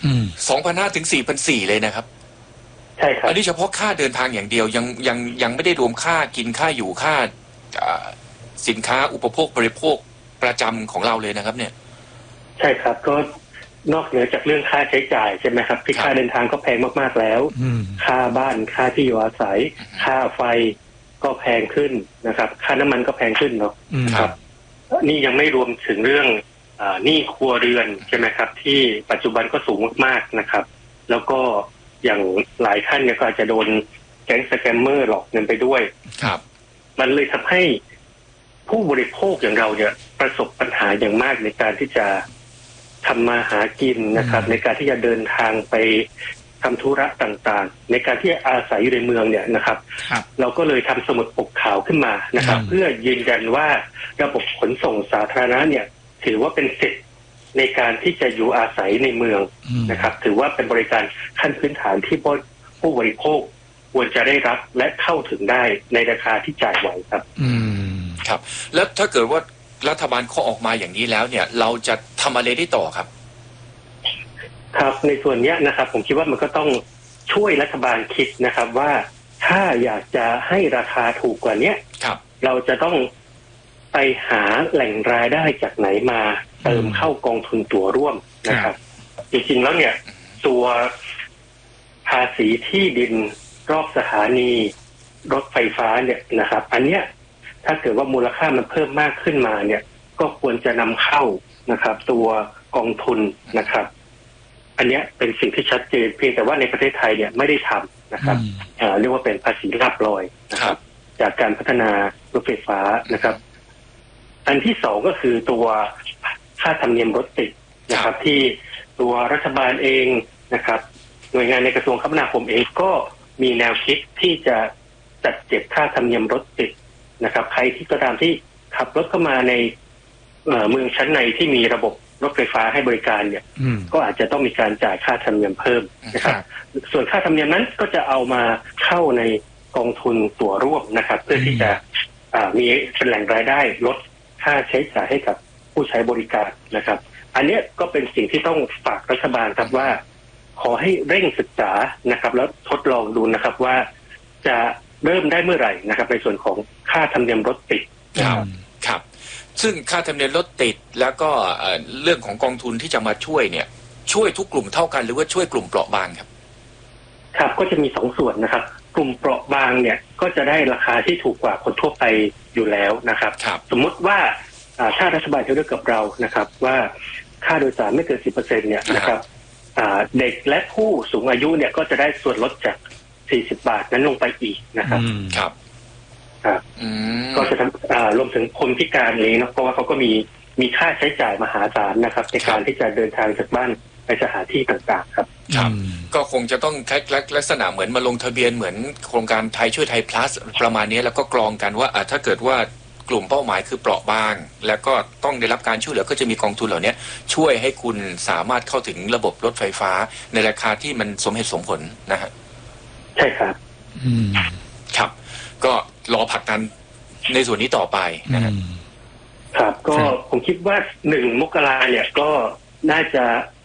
2,500 ถึง 4,400 เลยนะครับใช่ครับอันนี้เฉพาะค่าเดินทางอย่างเดียวยังไม่ได้รวมค่ากินค่าอยู่ค่าสินค้าอุปโภคบริโภคประจำของเราเลยนะครับเนี่ยใช่ครับก็นอกเหนือจากเรื่องค่าใช้จ่ายใช่ไหมครับที่ค่าเดินทางก็แพงมากๆแล้วค่าบ้านค่าที่อยู่อาศัยค่าไฟก็แพงขึ้นนะครับค่าน้ำมันก็แพงขึ้นเนาะครับนี่ยังไม่รวมถึงเรื่องหนี้ครัวเรือนใช่ไหมครับที่ปัจจุบันก็สูงมากๆนะครับแล้วก็อย่างหลายท่านเนี่ยก็อาจจะโดนแก๊งสแกมเมอร์หลอกเงินไปด้วยครับมันเลยทำให้ผู้บริโภคอย่างเราเนี่ยประสบปัญหาอย่างมากในการที่จะทำมาหากินนะครับในการที่จะเดินทางไปทำธุระต่างๆในการที่อาศัยอยู่ในเมืองเนี่ยนะครับเราก็เลยทำสมุดปกขาวขึ้นมานะครับเพื่อยืนยันว่าระบบขนส่งสาธารณะเนี่ยถือว่าเป็นสิทธิ์ในการที่จะอยู่อาศัยในเมืองนะครับถือว่าเป็นบริการขั้นพื้นฐานที่ผู้บริโภคควรจะได้รับและเข้าถึงได้ในราคาที่จ่ายไหวครับครับแล้วถ้าเกิดว่ารัฐบาลเขาออกมาอย่างนี้แล้วเนี่ยเราจะทำอะไรได้ต่อครับครับในส่วนนี้นะครับผมคิดว่ามันก็ต้องช่วยรัฐบาลคิดนะครับว่าถ้าอยากจะให้ราคาถูกกว่านี้เราจะต้องไปหาแหล่งรายได้จากไหนมาเติมเข้ากองทุนตั๋วร่วมนะครับจริงๆแล้วเนี่ยตัวภาษีที่ดินรอบสถานีรถไฟฟ้าเนี่ยนะครับอันเนี้ยถ้าเกิดว่ามูลค่ามันเพิ่มมากขึ้นมาเนี่ยก็ควรจะนำเข้านะครับตัวกองทุนนะครับอันนี้เป็นสิ่งที่ชัดเจนเพียงแต่ว่าในประเทศไทยเนี่ยไม่ได้ทำนะครับเรียกว่าเป็นภาษีลาภลอยนะครับจากการพัฒนารถไฟฟ้านะครับอันที่สองก็คือตัวค่าธรรมเนียมรถติดนะครับที่ตัวรัฐบาลเองนะครับหน่วยงานในกระทรวงคมนาคมเองก็มีแนวคิดที่จะจัดเก็บค่าธรรมเนียมรถติดนะครับใครที่ก็ตามที่ขับรถเข้ามาในเมืองชั้นในที่มีระบบรถไฟฟ้าให้บริการเนี่ยก็อาจจะต้องมีการจ่ายค่าธรรมเนียมเพิ่มนะครับส่วนค่าธรรมเนียมนั้นก็จะเอามาเข้าในกองทุนตั๋วร่วมนะครับเพื่อที่จะมีเป็นแหล่งรายได้ลดค่าใช้จ่ายให้กับผู้ใช้บริการนะครับอันนี้ก็เป็นสิ่งที่ต้องฝากรัฐบาลครับว่าขอให้เร่งศึกษานะครับแล้วทดลองดูนะครับว่าจะเริ่มได้เมื่อไหร่นะครับในส่วนของค่าธรรมเนียมรถติดครับซึ่งค่าธรรมเนียมรถติดแล้วก็เรื่องของกองทุนที่จะมาช่วยเนี่ยช่วยทุกกลุ่มเท่ากันหรือว่าช่วยกลุ่มเปราะบางครับครับก็จะมีสองส่วนนะครับกลุ่มเปราะบางเนี่ยก็จะได้ราคาที่ถูกกว่าคนทั่วไปอยู่แล้วนะครับสมมุติว่าถ้ารัฐบาลเลือกกับเรานะครับว่าค่าโดยสารไม่เกิน 10% เนี่ยนะครับเด็กและผู้สูงอายุเนี่ยก็จะได้ส่วนลดจาก40 บาทนั้นลงไปอีกนะครับครับก็จะทำรวมถึงคนพิการเองนะเพราะว่าเขาก็มีค่าใช้จ่ายมหาศาลนะครับในการที่จะเดินทางจากบ้านไปสถานที่ต่างๆครับครับก็คงจะต้องลักษณะเหมือนมาลงทะเบียนเหมือนโครงการไทยช่วยไทย plus ประมาณนี้แล้วก็กรองกันว่าถ้าเกิดว่ากลุ่มเป้าหมายคือเปราะบางแล้วก็ต้องได้รับการช่วยเหลือก็จะมีกองทุนเหล่านี้ช่วยให้คุณสามารถเข้าถึงระบบรถไฟฟ้าในราคาที่มันสมเหตุสมผลนะฮะใช่ครับครับก็รอผลักดันในส่วนนี้ต่อไปนะครับก็ผมคิดว่า1 มกราเนี่ยก็น่าจะ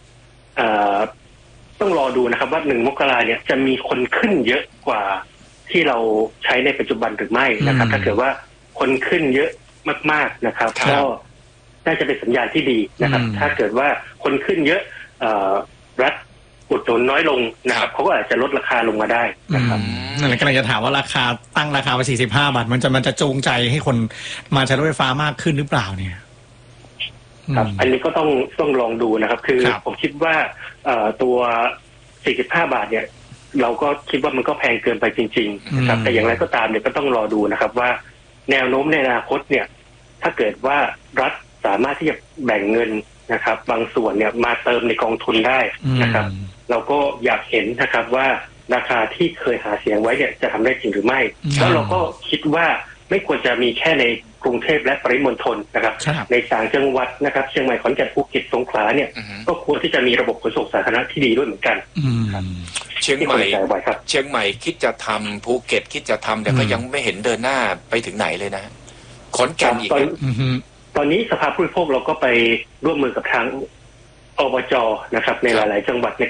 ต้องรอดูนะครับว่า1 มกราเนี่ยจะมีคนขึ้นเยอะกว่าที่เราใช้ในปัจจุบันหรือไม่นะครับถ้าเกิดว่าคนขึ้นเยอะมากๆนะครับก็น่าจะเป็นสัญญาณที่ดีนะครับถ้าเกิดว่าคนขึ้นเยอะรัฐอุดหนุนน้อยลงนะครับเขาก็อาจจะลดราคาลงมาได้นะครับนั่นแหละกำลังจะถามว่าราคาตั้งราคาไป45 บาทมันจะจูงใจให้คนมาใช้รถไฟฟ้ามากขึ้นหรือเปล่าเนี่ยครับอันนี้ก็ต้องลองดูนะครับคือผมคิดว่าตัว45 บาทเนี่ยเราก็คิดว่ามันก็แพงเกินไปจริงๆนะครับแต่อย่างไรก็ตามเนี่ยก็ต้องรอดูนะครับว่าแนวโน้มในอนาคตเนี่ยถ้าเกิดว่ารัฐสามารถที่จะแบ่งเงินนะครับบางส่วนเนี่ยมาเติมในกองทุนได้นะครับเราก็อยากเห็นนะครับว่าราคาที่เคยหาเสียงไว้เนี่ยจะทำได้จริงหรือไม่แล้วเราก็คิดว่าไม่ควรจะมีแค่ในกรุงเทพและปริมณฑลนะครับในต่างจังหวัดนะครับเชียงใหม่ขอนแก่นภูเก็ตสงขลาเนี่ยก็ควรที่จะมีระบบขนส่งสาธารณะที่ดีด้วยเหมือนกันเชียงใหม่คิดจะทำภูเก็ตคิดจะทำแต่ก็ยังไม่เห็นเดินหน้าไปถึงไหนเลยนะขอนแก่นอีกตอนนี้สภาผู้บริโภคเราก็ไปร่วมมือกับทางอบจ.นะครับในหลายๆจังหวัดใน